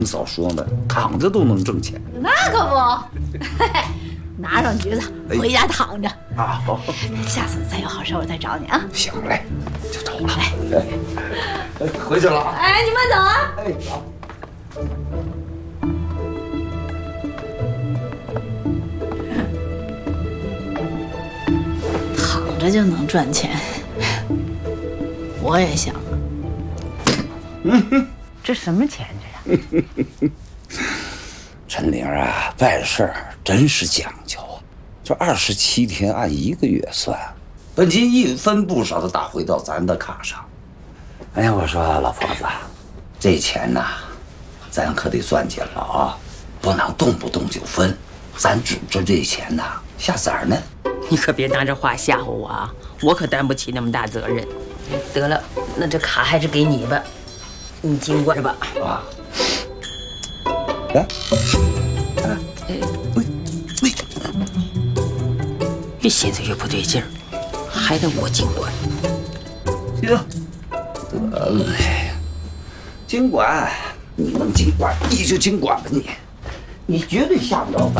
嫂说的，躺着都能挣钱。 那可不，拿上橘子回家躺着啊。好， 下次再有好事我再找你啊。 行嘞，就走了。哎，回去了啊。 哎，你慢走啊。 哎，好。 躺着就能赚钱，我也想。 这什么钱这呀？ 陈玲啊，办事儿真是讲究啊！这27天按1个月算，本金1分不少的打回到咱的卡上。哎呀，我说老婆子，这钱呐，咱可得算紧了啊，不能动不动就分。咱指着这钱呐，下崽儿呢。 你可别拿这话吓唬我啊！我可担不起那么大责任。得了，那这卡还是给你吧，你尽管着吧。 啊，来， 越寻思越不对劲儿，还得我尽管。 行，得嘞，尽管你能尽管你就尽管吧你绝对下不了本。